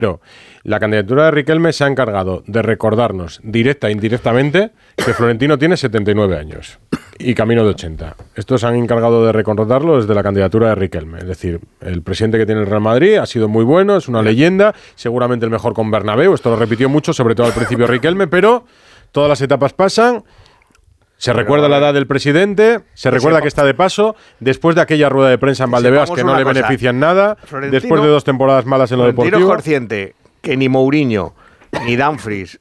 La candidatura de Riquelme se ha encargado de recordarnos, directa e indirectamente, que Florentino tiene 79 años y camino de 80. Estos se han encargado de recordarlo desde la candidatura de Riquelme. Es decir, el presidente que tiene el Real Madrid ha sido muy bueno, es una leyenda, seguramente el mejor con Bernabéu, esto lo repitió mucho, sobre todo al principio Riquelme, pero todas las etapas pasan. Se recuerda la edad del presidente, se recuerda que está de paso, después de aquella rueda de prensa en Valdebebas que no le benefician nada, después de 2 temporadas malas en lo deportivo. Florentino es consciente que ni Mourinho, ni Dumfries,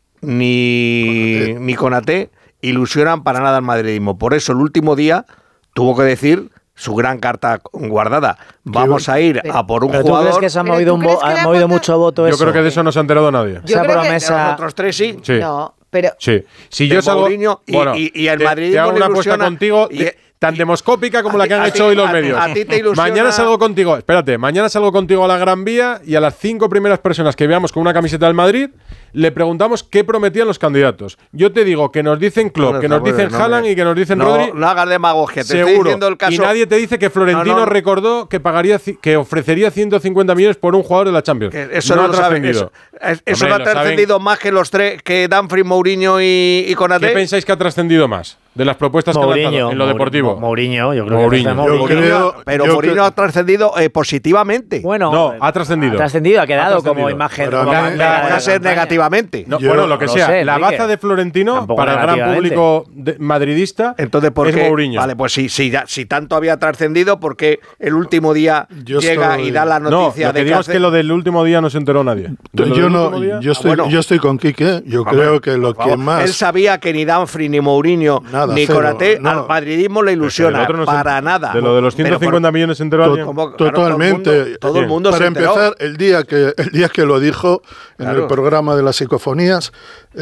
ni Konaté ilusionan para nada al madridismo. Por eso el último día tuvo que decir su gran carta guardada. Vamos a ir a por un jugador. ¿Tú crees que se ha movido, mucho voto eso? Yo creo que de eso no se ha enterado nadie. Esa promesa... Los otros 3 sí. No, pero... Sí. Si yo salgo... Mourinho y el madridismo te hago una apuesta ilusiona, contigo... tan demoscópica como la que han hecho hoy los medios. A ti te ilusiona... Mañana salgo contigo a la Gran Vía y a las 5 primeras personas que veamos con una camiseta del Madrid le preguntamos qué prometían los candidatos. Yo te digo que nos dicen Klopp, que nos dicen Haaland y que nos dicen Rodri. No hagas demagogia, te seguro. estoy diciendo el caso. Y nadie te dice que Florentino recordó que ofrecería 150 millones por un jugador de la Champions. Eso no lo saben. Eso no ha trascendido más que los 3, que Dumfries, Mourinho y Konaté. ¿Qué pensáis que ha trascendido más de las propuestas que han lanzado en lo deportivo? Mourinho, yo creo que pero Mourinho ha trascendido positivamente. Bueno, no, ha trascendido. Ha quedado como imagen. Va a ser negativamente. Bueno, lo que sea. La baza de Florentino para el gran público madridista entonces, ¿por es qué? Mourinho. Vale, pues si tanto había trascendido, ¿por qué el último día llega y da la noticia lo que digo es que lo del último día no se enteró nadie. Yo estoy con Quique. Yo creo que lo que más... Él sabía que ni Dumfries, ni Mourinho, ni Konaté al madridismo le ilusiona. Para nada. De lo de los 150 millones se enteró alguien. Totalmente. Todo el mundo para se enteró. empezar, el día que lo dijo en el programa de las psicofonías,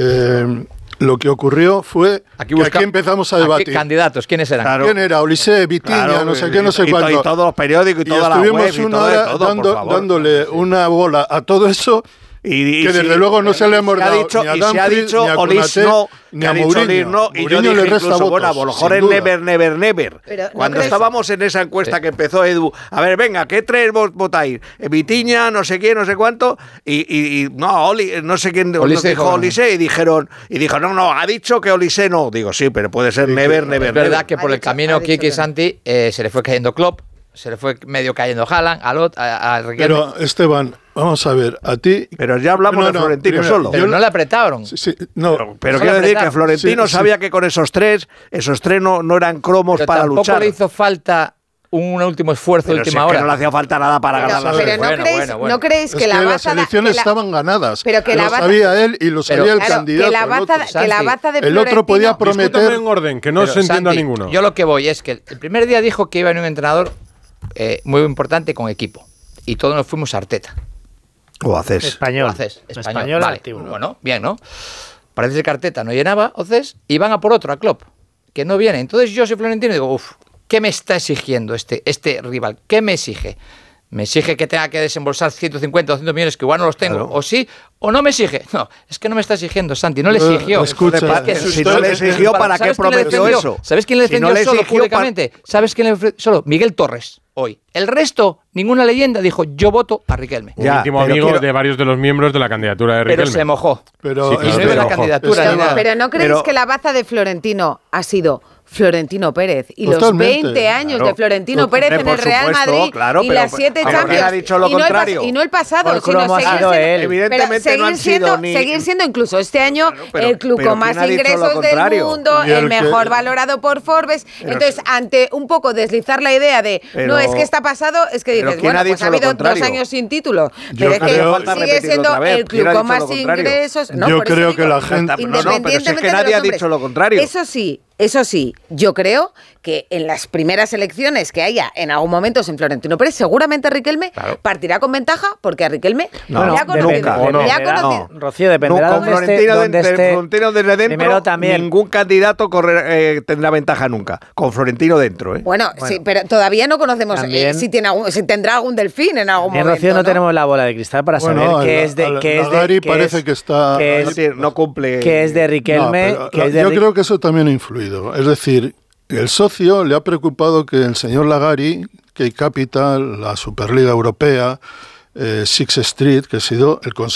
lo que ocurrió fue que aquí empezamos a debatir. Candidatos, ¿quiénes eran? Claro. ¿Quién era? Olise, Vitinha, no sé qué, no sé cuánto. Y todos los periódicos y toda la web. Estuvimos una hora dándole una bola a todo eso. Y que desde luego no se le hemos dado ni a Dumfries, ni a Konaté, ni a Mourinho. Y yo dije incluso, bueno, a lo mejor es never. Cuando estábamos en esa encuesta que empezó Edu, a ver, venga, ¿qué 3 votáis? Vitinha, no sé quién, no sé cuánto, y no, no sé quién dijo Olise, y dijo, no, ha dicho que Olise no. Digo, sí, pero puede ser never. Es verdad que por el camino Kiki y Santi se le fue cayendo Klopp, se le fue medio cayendo Haaland, a Riquelme. Pero, Esteban, vamos a ver, a ti... Pero ya hablamos de Florentino solo. Pero no le apretaron. Sí, no. Pero quiero decir que Florentino sabía que con esos tres no eran cromos pero para luchar. Tampoco le hizo falta un último esfuerzo de última hora. Que no le hacía falta nada para ganar. Pero ¿no creéis que la baza... las elecciones estaban ganadas. Pero que lo sabía él y lo sabía el candidato. Que la baza de Florentino... El otro podía prometer... en orden, que no se entienda ninguno. Yo lo que voy es que el primer día dijo que iba a venir un entrenador muy importante con equipo. Y todos nos fuimos a Arteta. O Acés. Español. Vale. Activo. Bueno, bien, ¿no? Parece que Arteta no llenaba, Océs, y van a por otro, a Klopp, que no viene. Entonces yo soy Florentino y digo, ¿qué me está exigiendo este rival? ¿Qué me exige? ¿Me exige que tenga que desembolsar 150 o 200 millones que igual no los tengo? Claro. ¿O sí? ¿O no me exige? No, es que no me está exigiendo, Santi, no le exigió. Escucha, si no le exigió, ¿para qué prometió eso? ¿Sabes quién le defendió solo públicamente? ¿Sabes quién le defendió solo? Miguel Torres, hoy. El resto, ninguna leyenda, dijo, yo voto a Riquelme. Un íntimo amigo de varios de los miembros de la candidatura de Riquelme. Pero se mojó. Pero ¿no creéis que la baza de Florentino ha sido Florentino Pérez y totalmente. Los 20 años de Florentino Pérez en el Real Madrid y las 7 Champions ha dicho lo contrario. Y no el pasado, sino seguir siendo incluso este año el club con más ingresos del mundo, el mejor valorado por Forbes. Entonces, ante un poco deslizar la idea de no es que está pasado, es que dices, bueno, pues ha habido 2 años sin título, pero es que sigue siendo el club con más ingresos. Yo creo que la gente... Pero es que nadie ha dicho lo contrario. Eso sí, yo creo que en las primeras elecciones que haya en algún momento en Florentino Pérez, seguramente Riquelme partirá con ventaja, porque a Riquelme le ha conocido. Rocío, dependerá con Florentino desde dentro, primero también. Ningún candidato tendrá ventaja nunca, con Florentino dentro. Bueno, sí, pero todavía no conocemos si tendrá algún delfín en algún momento. Rocío, no tenemos la bola de cristal para saber qué es de... parece que está... no cumple... Que es de Riquelme... Yo creo que eso también ha influido. Es decir, el socio le ha preocupado que el señor Lagari, Key Capital, la Superliga Europea, Six Street, que ha sido el